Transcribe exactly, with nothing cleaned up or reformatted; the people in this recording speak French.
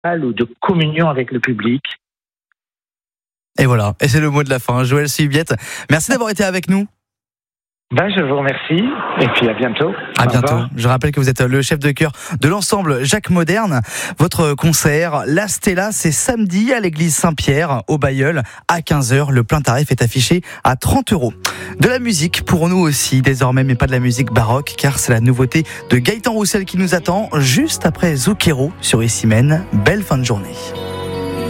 ou de communion avec le public. Et voilà, et c'est le mot de la fin. Joël Subiette, merci d'avoir été avec nous. Ben, je vous remercie, et puis à bientôt. À Au bientôt. revoir. Je rappelle que vous êtes le chef de chœur de l'ensemble Jacques Moderne. Votre concert, La Stella, c'est samedi à l'église Saint-Pierre, au Bailleul, à quinze heures. Le plein tarif est affiché à trente euros. De la musique pour nous aussi, désormais, mais pas de la musique baroque, car c'est la nouveauté de Gaëtan Roussel qui nous attend juste après Zucchero sur Issy Mène. Belle fin de journée.